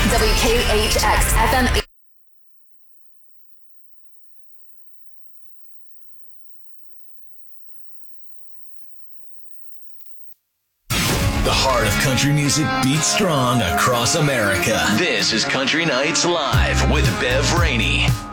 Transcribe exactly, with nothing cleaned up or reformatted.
W K H X F M. The heart of country music beats strong across America. This is Country Nights Live with Bev Rainey.